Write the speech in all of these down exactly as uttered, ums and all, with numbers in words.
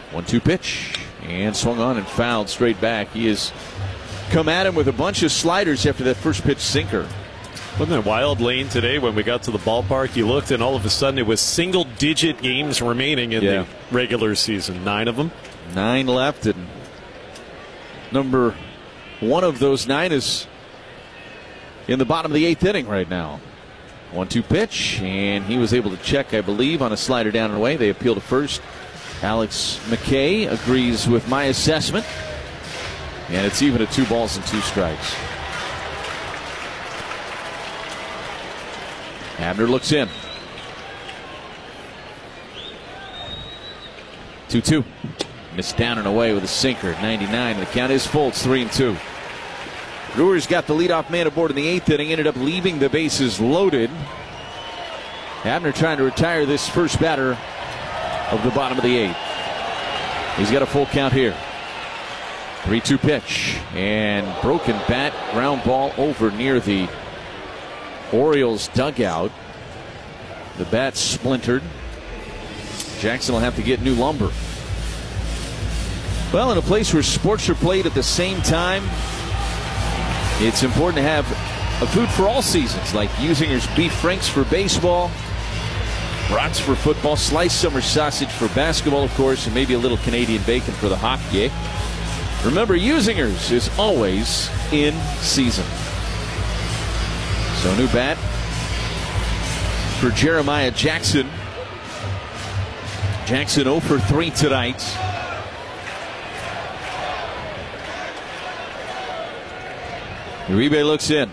one two pitch. And swung on and fouled straight back. He has come at him with a bunch of sliders after that first pitch sinker. Wasn't it wild, Lane, today when we got to the ballpark? You looked and all of a sudden it was single-digit games remaining in yeah. the regular season. Nine of them. Nine left, and number one of those nine is in the bottom of the eighth inning right now. one two pitch, and he was able to check, I believe, on a slider down and away. They appeal to first. Alex McKay agrees with my assessment, and it's even at two balls and two strikes. Abner looks in. two two. Missed down and away with a sinker at ninety-nine. The count is full. It's three and two. Brewers got the leadoff man aboard in the eighth inning. Ended up leaving the bases loaded. Abner trying to retire this first batter of the bottom of the eighth. He's got a full count here. three two pitch. And broken bat. Ground ball over near the Orioles dugout. The bat splintered. Jackson will have to get new lumber. Well, in a place where sports are played at the same time, it's important to have a food for all seasons, like Usinger's Beef Franks for baseball, brats for football, sliced summer sausage for basketball, of course, and maybe a little Canadian bacon for the hockey. Remember, Usinger's is always in season. So, new bat for Jeremiah Jackson. Jackson oh for three tonight. Uribe looks in.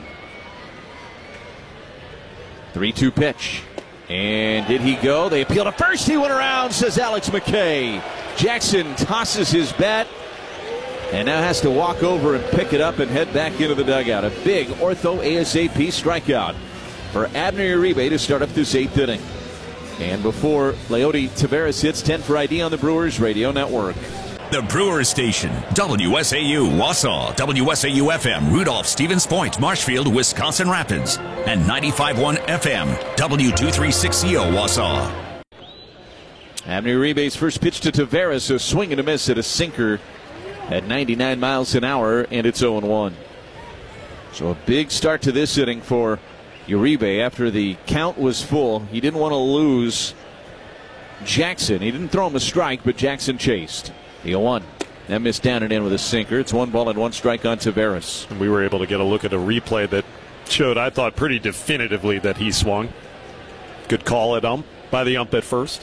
three two pitch. And did he go? They appeal to first. He went around, says Alex McKay. Jackson tosses his bat and now has to walk over and pick it up and head back into the dugout. A big ortho ASAP strikeout for Abner Uribe to start up this eighth inning. And before Leody Taveras hits, ten for I D on the Brewers Radio Network. The Brewers Station, W S A U Wausau, W S A U F M Rudolph Stevens Point, Marshfield, Wisconsin Rapids, and ninety-five point one F M W two thirty-six C O Wausau. Abner Uribe's first pitch to Taveras, a swing and a miss at a sinker at ninety-nine miles an hour, and it's oh and one. So a big start to this inning for Uribe after the count was full. He didn't want to lose Jackson. He didn't throw him a strike, but Jackson chased. The oh one. That missed down and in with a sinker. It's one ball and one strike on Taveras. And we were able to get a look at a replay that showed, I thought, pretty definitively that he swung. Good call at ump by the ump at first.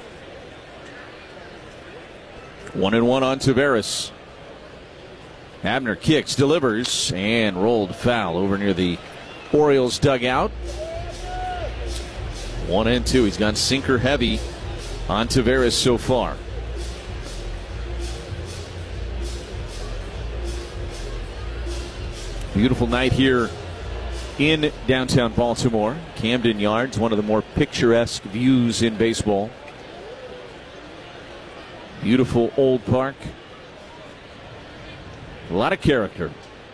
One and one on Taveras. Abner kicks, delivers, and rolled foul over near the Orioles dugout. One and two. He's gone sinker heavy on Taveras so far. Beautiful night here in downtown Baltimore. Camden Yards, one of the more picturesque views in baseball. Beautiful old park. A lot of character.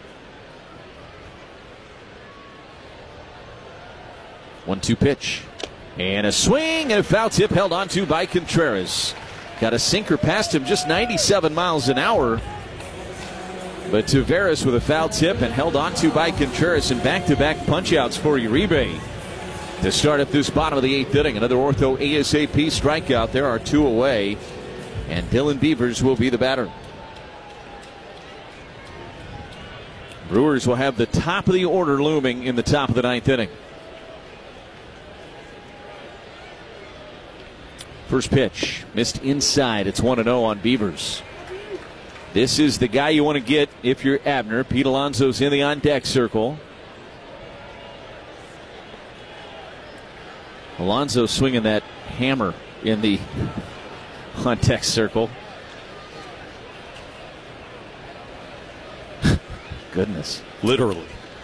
one two pitch. And a swing and a foul tip held onto by Contreras. Got a sinker past him, just ninety-seven miles an hour. But Taveras with a foul tip and held onto by Contreras, and back-to-back punch-outs for Uribe to start up this bottom of the eighth inning. Another ortho ASAP strikeout. There are two away, and Dylan Beavers will be the batter. Brewers will have the top of the order looming in the top of the ninth inning. First pitch missed inside. It's one and oh on Beavers. This is the guy you want to get if you're Abner. Pete Alonso's in the on-deck circle. Alonso swinging that hammer in the on-deck circle. Goodness. Literally.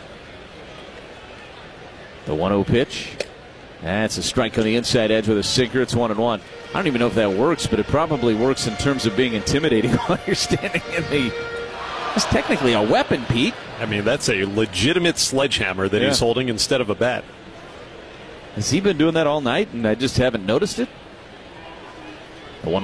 The one oh pitch. That's a strike on the inside edge with a sinker. It's one and one. I don't even know if that works, but it probably works in terms of being intimidating while you're standing in the... It's technically a weapon, Pete. I mean, that's a legitimate sledgehammer that yeah. he's holding instead of a bat. Has he been doing that all night and I just haven't noticed it?